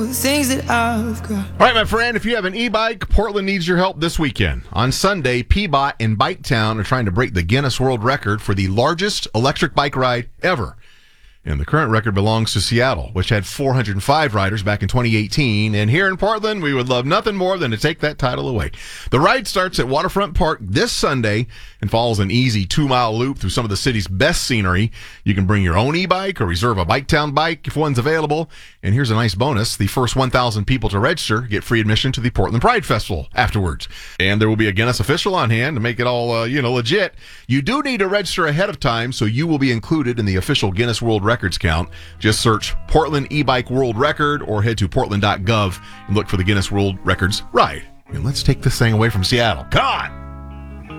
Things that I've got. All right, my friend, if you have an e-bike, Portland needs your help this weekend. On Sunday, Peabot and Biketown are trying to break the Guinness World Record for the largest electric bike ride ever. And the current record belongs to Seattle, which had 405 riders back in 2018. And here in Portland, we would love nothing more than to take that title away. The ride starts at Waterfront Park this Sunday and follows an easy 2-mile loop through some of the city's best scenery. You can bring your own e-bike or reserve a Biketown bike if one's available. And here's a nice bonus. The first 1,000 people to register get free admission to the Portland Pride Festival afterwards. And there will be a Guinness official on hand to make it all, legit. You do need to register ahead of time, so you will be included in the official Guinness World Records count. Just search Portland e-bike world record or head to portland.gov and look for the Guinness World Records ride. And let's take this thing away from Seattle. Come on!